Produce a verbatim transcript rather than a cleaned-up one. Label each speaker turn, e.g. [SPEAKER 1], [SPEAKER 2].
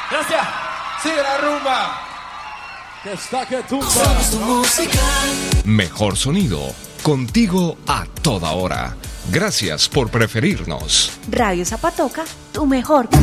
[SPEAKER 1] Gracias. Sigue la rumba. Que está que tumba.
[SPEAKER 2] Mejor sonido, contigo a toda hora. Gracias por preferirnos.
[SPEAKER 3] Radio Zapatoca, tu mejor